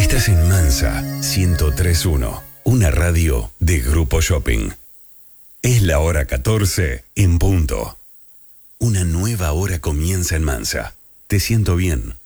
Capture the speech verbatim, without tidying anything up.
Estás en Mansa ciento tres punto uno, una radio de Grupo Shopping. Es la hora catorce en punto. Una nueva hora comienza en Mansa. Te siento bien.